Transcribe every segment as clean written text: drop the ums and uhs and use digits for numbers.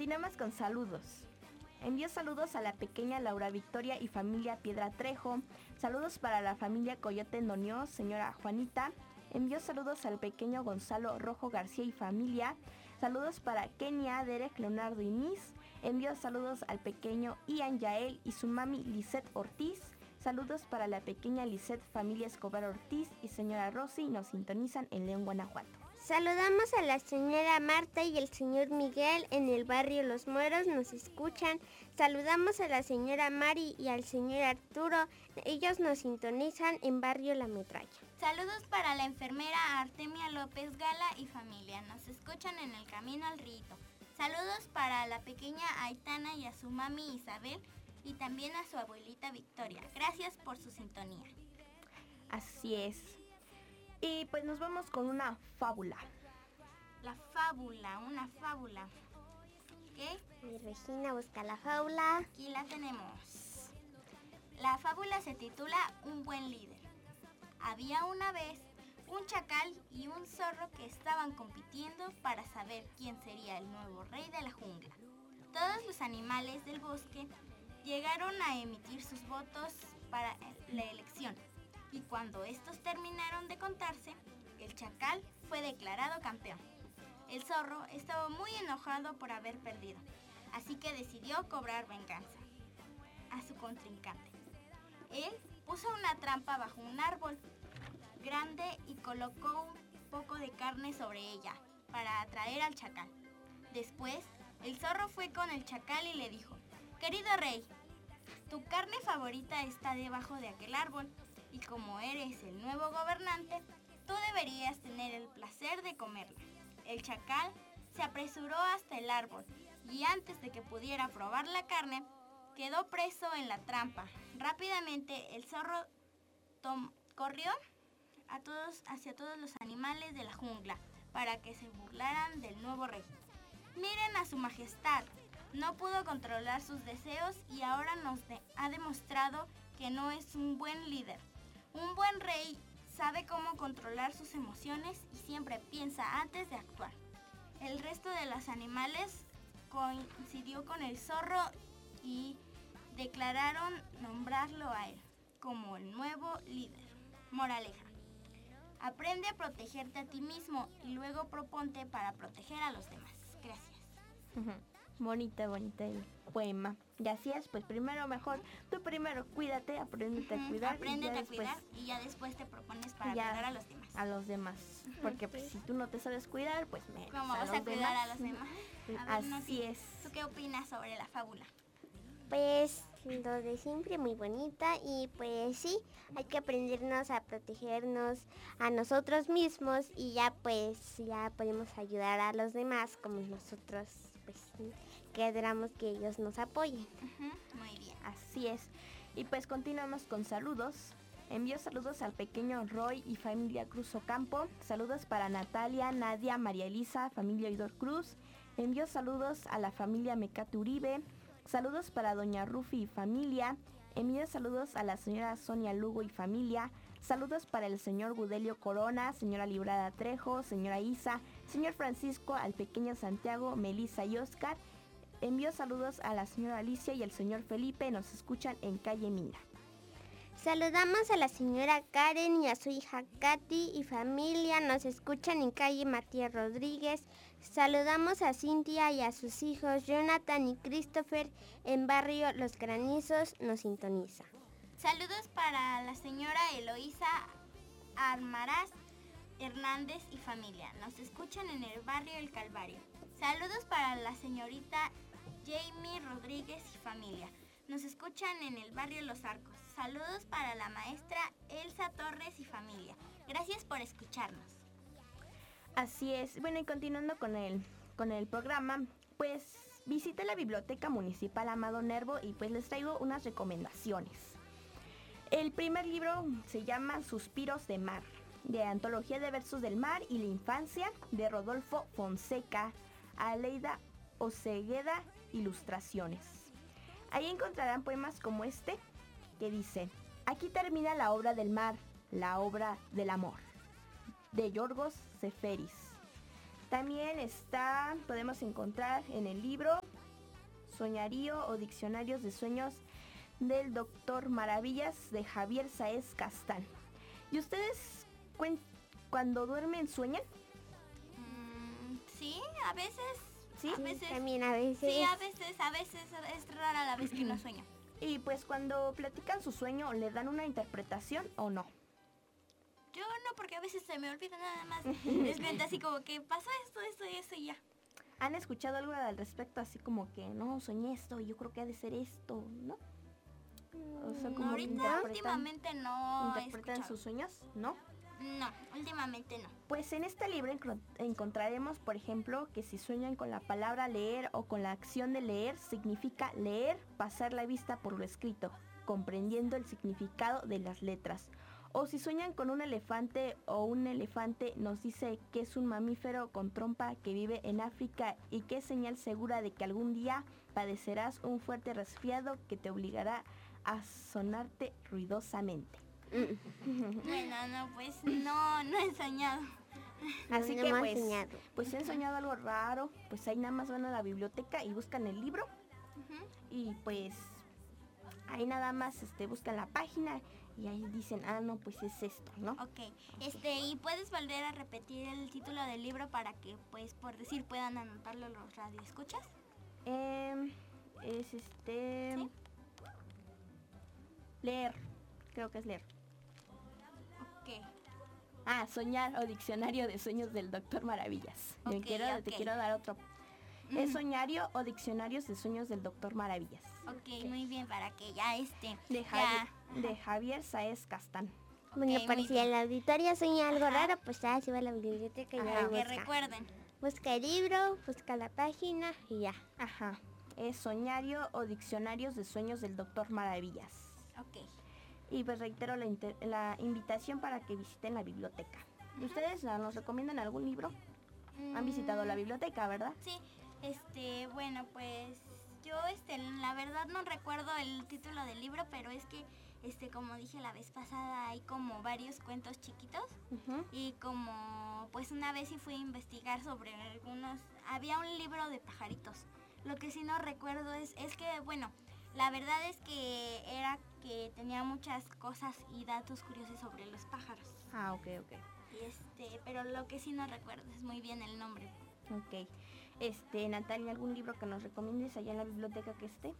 continuamos con saludos. Envío saludos a la pequeña Laura Victoria y familia Piedra Trejo. Saludos para la familia Coyote Noñó, señora Juanita. Envío saludos al pequeño Gonzalo Rojo García y familia. Saludos para Kenia, Derek, Leonardo y Miss. Envío saludos al pequeño Ian Yael y su mami Lisette Ortiz. Saludos para la pequeña Lisette, familia Escobar Ortiz y señora Rosy. Nos sintonizan en León, Guanajuato. Saludamos a la señora Marta y el señor Miguel en el barrio Los Mueros, nos escuchan. Saludamos a la señora Mari y al señor Arturo, ellos nos sintonizan en barrio La Metralla. Saludos para la enfermera Artemia López Gala y familia, nos escuchan en el camino al Rito. Saludos para la pequeña Aitana y a su mami Isabel y también a su abuelita Victoria. Gracias por su sintonía. Así es. Y pues nos vamos con una fábula. La fábula, una fábula. ¿Qué? Y Regina busca la fábula. Aquí la tenemos. La fábula se titula Un buen líder. Había una vez un chacal y un zorro que estaban compitiendo para saber quién sería el nuevo rey de la jungla. Todos los animales del bosque llegaron a emitir sus votos para la elección. Y cuando estos terminaron de contarse, el chacal fue declarado campeón. El zorro estaba muy enojado por haber perdido, así que decidió cobrar venganza a su contrincante. Él puso una trampa bajo un árbol grande y colocó un poco de carne sobre ella para atraer al chacal. Después, el zorro fue con el chacal y le dijo: «Querido rey, tu carne favorita está debajo de aquel árbol. Y como eres el nuevo gobernante, tú deberías tener el placer de comerla». El chacal se apresuró hasta el árbol y antes de que pudiera probar la carne, quedó preso en la trampa. Rápidamente el zorro corrió hacia todos los animales de la jungla para que se burlaran del nuevo rey. «Miren a su majestad, no pudo controlar sus deseos y ahora nos ha demostrado que no es un buen líder. Un buen rey sabe cómo controlar sus emociones y siempre piensa antes de actuar». El resto de los animales coincidió con el zorro y declararon nombrarlo a él como el nuevo líder. Moraleja: aprende a protegerte a ti mismo y luego proponte para proteger a los demás. Gracias. Bonita el poema. Y así es, pues primero mejor, tú primero cuídate, apréndete a cuidar. Apréndete a cuidar y ya después te propones para cuidar a los demás. A los demás, porque pues si tú no te sabes cuidar, pues menos. ¿Cómo vas a cuidar a los demás? A ver, así es. ¿Tú qué opinas sobre la fábula? Pues lo de siempre muy bonita y pues sí, hay que aprendernos a protegernos a nosotros mismos y ya pues ya podemos ayudar a los demás como nosotros pues queramos que ellos nos apoyen. Muy bien. Así es. Y pues continuamos con saludos. Envío saludos al pequeño Roy y familia Cruz Ocampo. Saludos para Natalia, Nadia, María Elisa, familia Oidor Cruz. Envío saludos a la familia Mecate Uribe. Saludos para doña Rufi y familia. Envío saludos a la señora Sonia Lugo y familia. Saludos para el señor Gudelio Corona, señora Librada Trejo, señora Isa, señor Francisco, al pequeño Santiago, Melissa y Oscar. Envío saludos a la señora Alicia y el señor Felipe. Nos escuchan en calle Mina. Saludamos a la señora Karen y a su hija Katy y familia, nos escuchan en calle Matías Rodríguez. Saludamos a Cintia y a sus hijos Jonathan y Christopher en barrio Los Granizos, nos sintoniza. Saludos para la señora Eloísa Armaraz Hernández y familia, nos escuchan en el barrio El Calvario. Saludos para la señorita Jamie Rodríguez y familia, nos escuchan en el barrio Los Arcos. Saludos para la maestra Elsa Torres y familia. Gracias por escucharnos. Así es. Bueno, y continuando con el programa, pues visité la Biblioteca Municipal Amado Nervo y pues les traigo unas recomendaciones. El primer libro se llama Suspiros de Mar, de Antología de Versos del Mar y la Infancia, de Rodolfo Fonseca, Aleida Ocegueda, ilustraciones. Ahí encontrarán poemas como este, que dice: aquí termina la obra del mar, la obra del amor, de Yorgos Seferis. También podemos encontrar en el libro Soñarío o Diccionarios de Sueños del Doctor Maravillas de Javier Sáez Castán. ¿Y ustedes cuando duermen sueñan? Sí, a veces. ¿Sí? A veces. También a veces. Sí, a veces es rara la vez que no sueño. Y pues cuando platican su sueño, ¿le dan una interpretación o no? Yo no, porque a veces se me olvida nada más. Despierto así como que pasó esto y ya. ¿Han escuchado algo al respecto? Así como que, no, soñé esto y yo creo que ha de ser esto, ¿no? O sea, como que Ahorita, últimamente no he ¿interpretan escuchado. sus sueños? ¿No? No, últimamente no. Pues en este libro encontraremos, por ejemplo, que si sueñan con la palabra leer o con la acción de leer, significa leer, pasar la vista por lo escrito, comprendiendo el significado de las letras. O si sueñan con un elefante o un elefante, nos dice que es un mamífero con trompa que vive en África y que es señal segura de que algún día padecerás un fuerte resfriado que te obligará a sonarte ruidosamente. Bueno, no, pues no he soñado. Así No que hemos soñado. pues si han soñado algo raro, pues ahí nada más van a la biblioteca y buscan el libro y pues ahí nada más buscan la página y ahí dicen, no, pues es esto, ¿no? Ok, ¿y puedes volver a repetir el título del libro para que, pues, por decir, puedan anotarlo los radioescuchas? Es ¿Sí? Leer, creo que es leer. Ok. Soñar o Diccionario de Sueños del Doctor Maravillas. Ok, Te ok. quiero dar otro. Es Soñario o Diccionarios de Sueños del Doctor Maravillas. Ok, muy bien, para que ya De Javier Sáez Castán. Bueno, Ok, para muy si bien. el auditorio sueña algo raro, pues ya se va a la biblioteca y ya Para lo que busca. recuerden. Busca el libro, busca la página y ya. Ajá. Es Soñario o Diccionarios de Sueños del Doctor Maravillas. Ok. Y pues reitero la invitación para que visiten la biblioteca. ¿Ustedes nos recomiendan algún libro? Han visitado la biblioteca, ¿verdad? Sí, bueno, pues yo, la verdad no recuerdo el título del libro, pero es que, como dije la vez pasada, hay como varios cuentos chiquitos. Ujú. Y como, pues una vez sí fui a investigar sobre algunos, había un libro de pajaritos. Lo que sí no recuerdo es que, bueno, la verdad es que era que tenía muchas cosas y datos curiosos sobre los pájaros. Ok. Y pero lo que sí no recuerdo es muy bien el nombre. Ok. Natalia, ¿algún libro que nos recomiendes allá en la biblioteca que esté?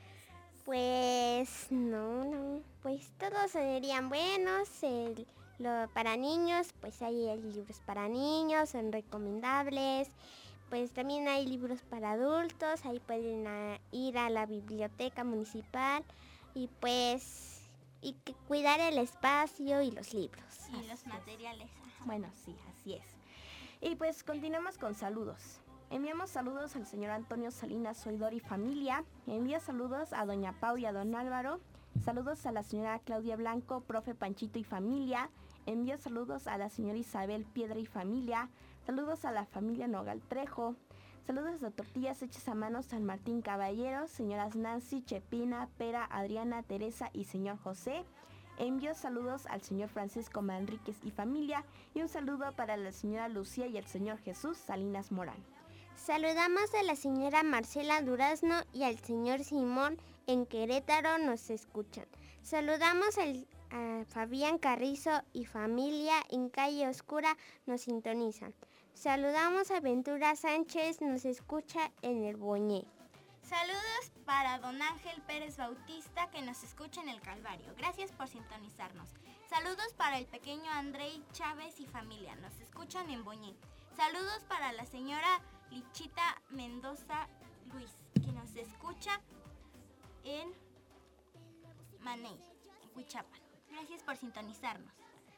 Pues no, pues todos serían buenos. Para niños, pues hay libros para niños, son recomendables. Pues también hay libros para adultos, ahí pueden ir a la biblioteca municipal y pues cuidar el espacio y los libros. Y los materiales. Ajá. Bueno, sí, así es. Y pues continuamos con saludos. Enviamos saludos al señor Antonio Salinas Oidor y familia. Envía saludos a doña Pau y a don Álvaro. Saludos a la señora Claudia Blanco, profe Panchito y familia. Envía saludos a la señora Isabel Piedra y familia. Saludos a la familia Nogal Trejo. Saludos a Tortillas Hechas a Mano San Martín Caballero, señoras Nancy, Chepina, Pera, Adriana, Teresa y señor José. Envío saludos al señor Francisco Manríquez y familia y un saludo para la señora Lucía y el señor Jesús Salinas Morán. Saludamos a la señora Marcela Durazno y al señor Simón en Querétaro, nos escuchan. Saludamos a Fabián Carrizo y familia en Calle Oscura, nos sintonizan. Saludamos a Ventura Sánchez, nos escucha en el Boñé. Saludos para don Ángel Pérez Bautista, que nos escucha en el Calvario. Gracias por sintonizarnos. Saludos para el pequeño Andrei Chávez y familia, nos escuchan en Boñé. Saludos para la señora Lichita Mendoza Luis, que nos escucha en Maney, en Huichapan. Gracias por sintonizarnos.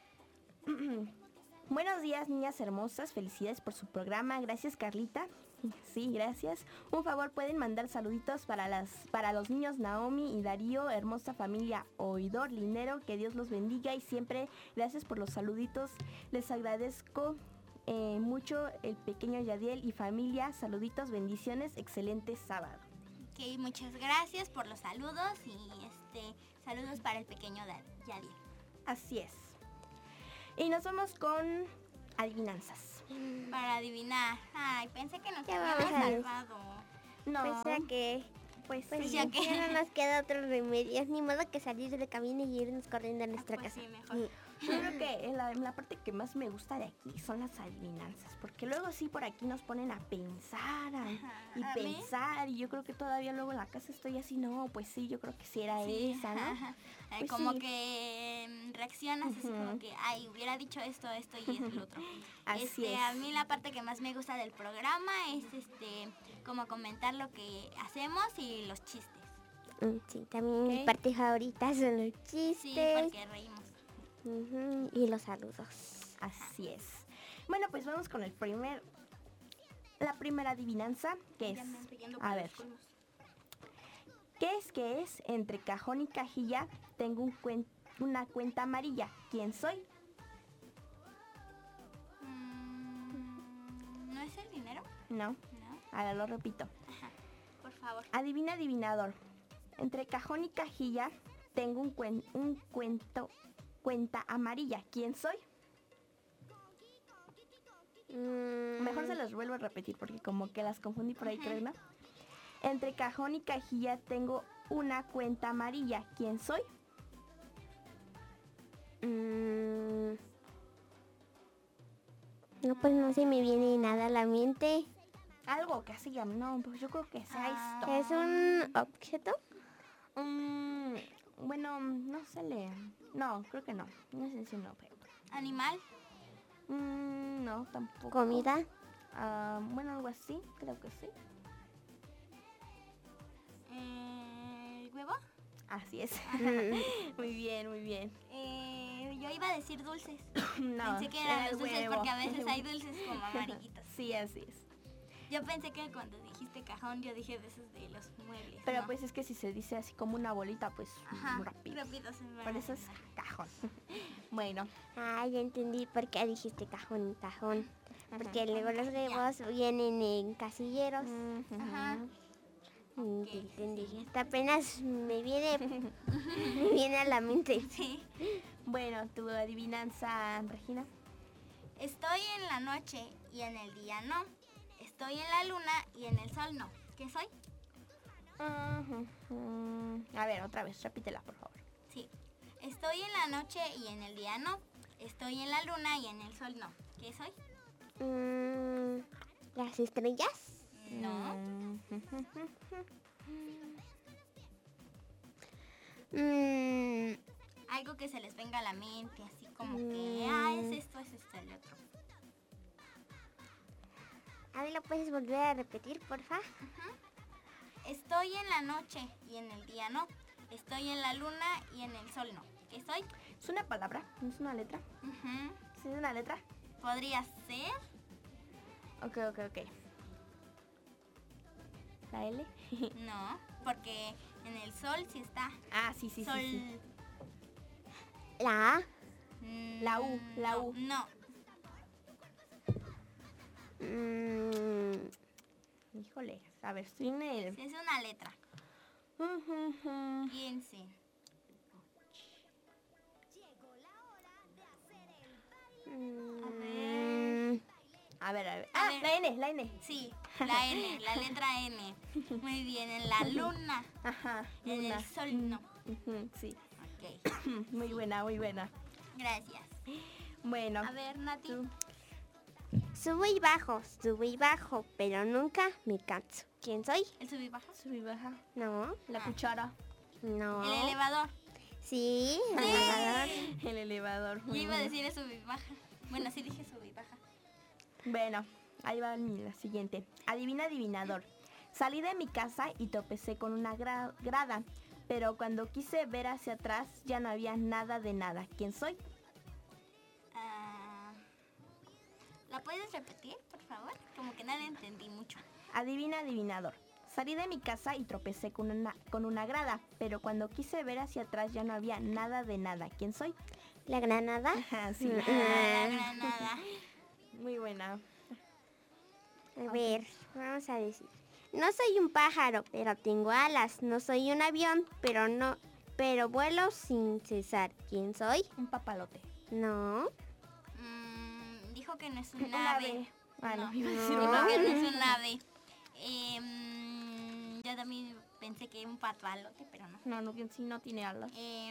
Buenos días, niñas hermosas. Felicidades por su programa. Gracias, Carlita. Sí, gracias. Un favor, pueden mandar saluditos para los niños Naomi y Darío, hermosa familia Oidor Linero. Que Dios los bendiga y siempre gracias por los saluditos. Les agradezco mucho el pequeño Yadiel y familia. Saluditos, bendiciones, excelente sábado. Ok, muchas gracias por los saludos y saludos para el pequeño Yadiel. Así es. Y nos vamos con adivinanzas. para adivinar. Ay, pensé que nos Ya habíamos vamos a ver. salvado. No, Pues ya que... pues Pues sí. ya que- ya no nos queda otro remedio. Ni modo que salir de la cabina y irnos corriendo a nuestra Pues casa. sí, mejor. Yo creo que la parte que más me gusta de aquí son las adivinanzas, porque luego sí por aquí nos ponen a pensar y A mí. pensar, y yo creo que todavía luego en la casa estoy así, no, pues sí, yo creo que sí era Sí, esa, ¿no? Pues como sí. que reaccionas así como que, ay, hubiera dicho esto y es lo otro. Así es. A mí la parte que más me gusta del programa es como comentar lo que hacemos y los chistes. Sí, también mi Ok. parte favorita son los Sí, chistes. porque reímos. Ujú, y los saludos. Así es. Bueno, pues vamos con la primera adivinanza, que es, Ya me ando yendo a por ver, los colmos. ¿qué es? Entre cajón y cajilla tengo una cuenta amarilla. ¿Quién soy? ¿No es el dinero? No, No. ahora lo repito. Por favor. Adivina, adivinador. Entre cajón y cajilla tengo un cuenta amarilla. ¿Quién soy? Mejor se las vuelvo a repetir porque como que las confundí por ahí, creo, ¿no? Entre cajón y cajilla tengo una cuenta amarilla. ¿Quién soy? No, pues no se me viene nada a la mente. Algo que así, no, pues yo creo que sea esto. ¿Es un objeto? Bueno, no se lee. No, creo que no. No sé si un objeto. ¿Animal? No, tampoco. ¿Comida? Bueno, algo así, creo que sí. ¿Huevo? Así es. Mm, Muy bien, muy bien. Yo iba a decir dulces. No, Pensé que eran era los dulces huevo. porque a veces hay dulces como amarillitos. Sí, así es. Yo pensé que cuando dijiste cajón, yo dije de esos de los muebles. Pero ¿no? pues es que si se dice así como una bolita, pues Ajá, rápido. rápido se me Por eso es cajón. Bueno. Ah, ya entendí por qué dijiste cajón, cajón. Porque luego los huevos vienen en casilleros. Ajá. Ya entendí. Hasta apenas me viene a la mente. Sí. Bueno, tu adivinanza, Regina. Estoy en la noche y en el día no. Estoy en la luna y en el sol no. ¿Qué soy? A ver, otra vez, repítela, por favor. Sí. Estoy en la noche y en el día no. Estoy en la luna y en el sol no. ¿Qué soy? ¿Las estrellas? No. Mm, Algo que se les venga a la mente, así como que, es esto, el otro. a ver, ¿lo puedes volver a repetir, porfa? Estoy en la noche y en el día no. Estoy en la luna y en el sol no. ¿Qué soy? ¿Es una palabra? ¿No es una letra? Ujú. ¿Sí es una letra? ¿Podría ser? Ok. ¿La L? No, porque en el sol sí está. Ah, sí. Sol. La A. La U, la U. No, Híjole, a ver, estoy en el... es una letra. Piensen. A ver. A Ah, ver. la N. Sí, la N, la letra N. Muy bien, en la luna. Ajá, En luna. el sol no. Sí, Ok, muy buena. gracias. Bueno, A ver, Nati. tú. Subo y bajo, pero nunca me canso. ¿Quién soy? ¿El sub y baja? Sub y baja. No, La Ah. cuchara. no. El elevador. Sí, el elevador. El elevador. Yo muy iba a bueno. decir el sub y baja. Bueno, sí dije sub y baja. Bueno, ahí va la siguiente. Adivina, adivinador. Salí de mi casa y tropecé con una grada, pero cuando quise ver hacia atrás ya no había nada de nada. ¿Quién soy? ¿La puedes repetir, por favor? Como que no la entendí mucho. Adivina, adivinador. Salí de mi casa y tropecé con una grada, pero cuando quise ver hacia atrás ya no había nada de nada. ¿Quién soy? La granada. Ajá, sí. La granada. Muy buena. A ver, vamos a decir. No soy un pájaro, pero tengo alas. No soy un avión, pero vuelo sin cesar. ¿Quién soy? Un papalote. No. Dijo que no es un Un ave. ave. Ah, no, No, iba a decir dijo un ave. que no es un ave. Yo también pensé que un papalote, pero no. No, no, bien, sí, no tiene alas.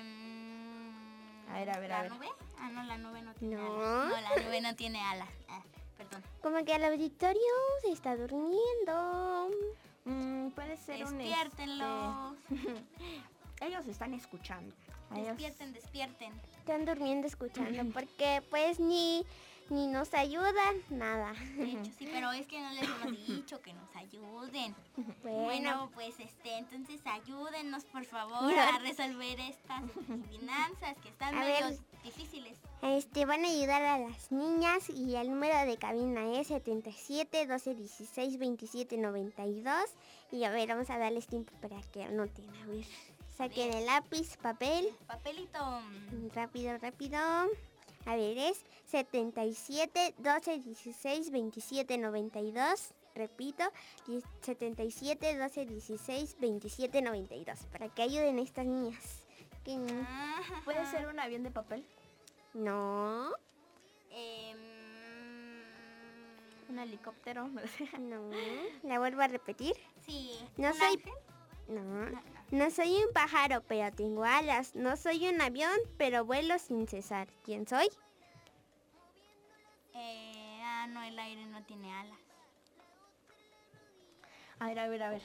A ver, ¿La a ver. nube? Ah, no, la nube no tiene No. alas. No, la nube no tiene alas. Ah, perdón. Como que el auditorio se está durmiendo. Puede ser Despiértenlos. Ellos están escuchando. Ellos- Despierten. Están durmiendo escuchando porque pues ni nos ayudan, nada. De hecho, sí, pero es que no les hemos dicho que nos ayuden. Bueno, Bueno, pues entonces ayúdennos por favor a resolver estas adivinanzas que están A medio ver. difíciles. van a ayudar a las niñas y el número de cabina es 77 12 16 27 92. Y a ver, vamos a darles tiempo para que anoten. A ver, saquen el lápiz, papel. Papelito. Rápido. A ver, es 77 12 16 27 92. Repito, 77 12 16 27 92. Para que ayuden a estas niñas. Que ¿Puede ser un avión de papel? no, ¿Un helicóptero? no. La vuelvo a repetir. Sí. No ¿un soy- ángel? No soy un pájaro, pero tengo alas. No soy un avión, pero vuelo sin cesar. ¿Quién soy? No, el aire no tiene alas. A ver.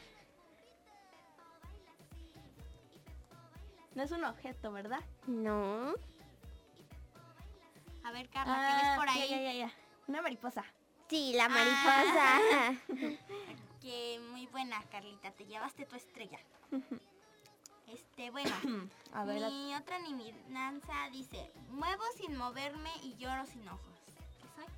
No es un objeto, ¿verdad? No. A ver, Carla, ¿qué ves por ahí? Ya. Una mariposa. Sí, la mariposa. Que muy buena, Carlita, te llevaste tu estrella. Bueno, A ver, mi otra adivinanza dice, muevo sin moverme y lloro sin ojos. ¿Qué soy?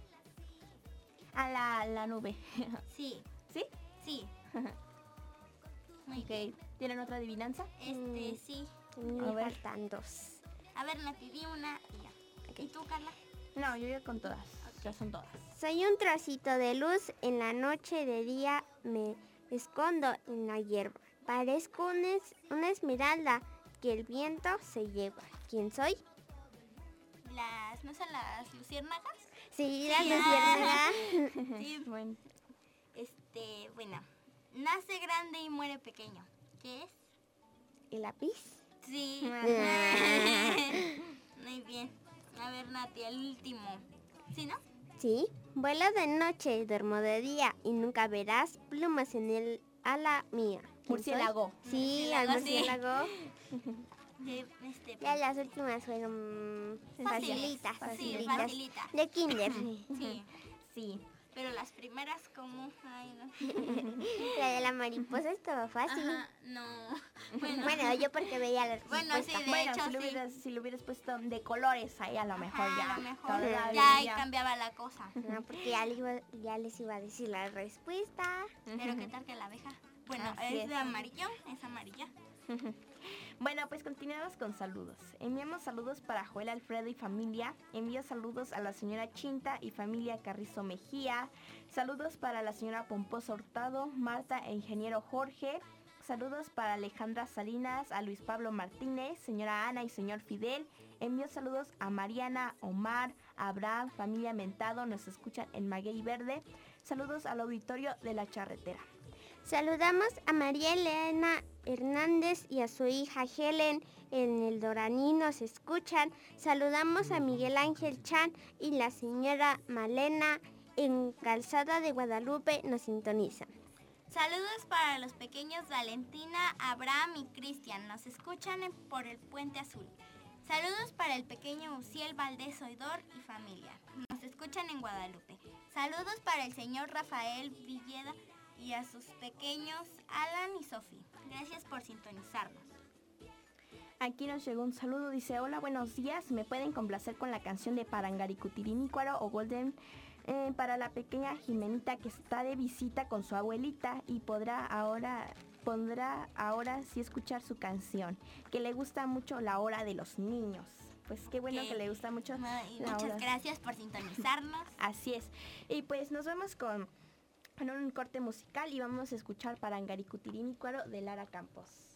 a la nube. Sí, ¿Sí? sí. Muy bien. Ok. ¿Tienen otra adivinanza? Sí. Me A ver. faltan dos. A ver, Nati, di una y ya. ¿Y tú, Carla? No, yo ya con todas. Ya son todas. Soy un trocito de luz, en la noche de día me escondo en la hierba. Parezco una esmeralda que el viento se lleva. ¿Quién soy? ¿No son las luciérnagas? Sí, la Sí. luciérnaga. Sí. Bueno. Bueno. Nace grande y muere pequeño. ¿Qué es? ¿El lápiz? Sí. Muy bien. A ver, Nati, el último. ¿Sí, no? Sí. Vuelo de noche, duermo de día y nunca verás plumas en el ala mía. ¿Quién Murciélago. soy? Sí, al Murciélago, sí. murciélago. Ya las últimas fueron facilitas. Sí, facilita. De kinder. Sí. Sí. Pero las primeras como... Ay, no. La de la mariposa estaba fácil. Ajá, no. Bueno, Bueno, yo porque veía la Bueno, respuesta. sí, de Bueno, hecho, si lo hubieras puesto de colores ahí a lo mejor ya. a lo mejor todavía. ya ahí cambiaba la cosa. No, porque ya les iba a decir la respuesta. Pero qué tal que la abeja. Bueno, Así es es. de amarillo, es amarilla. Bueno, pues continuamos con saludos. Enviamos saludos para Joel Alfredo y familia. Envío saludos a la señora Chinta y familia Carrizo Mejía. Saludos para la señora Pomposo Hurtado, Marta e ingeniero Jorge. Saludos para Alejandra Salinas, a Luis Pablo Martínez, señora Ana y señor Fidel. Envío saludos a Mariana, Omar, Abraham, familia Mentado, nos escuchan en Maguey Verde. Saludos al auditorio de La Charretera. Saludamos a María Elena Hernández y a su hija Helen en el Doraní, nos escuchan. Saludamos a Miguel Ángel Chan y la señora Malena en Calzada de Guadalupe, nos sintonizan. Saludos para los pequeños Valentina, Abraham y Cristian. Nos escuchan por el Puente Azul. Saludos para el pequeño Uciel Valdés Oidor y familia. Nos escuchan en Guadalupe. Saludos para el señor Rafael Villeda y a sus pequeños Alan y Sophie. Gracias por sintonizarnos. Aquí nos llegó un saludo, dice, hola, buenos días, ¿me pueden complacer con la canción de Parangaricutirínicuaro o Golden para la pequeña Jimenita que está de visita con su abuelita y podrá ahora sí escuchar su canción, que le gusta mucho la hora de los niños? Pues qué bueno que le gusta mucho Y la muchas hora. gracias por sintonizarnos. Así es. Y pues nos vemos con un corte musical y vamos a escuchar Parangaricutirínicuaro de Lara Campos.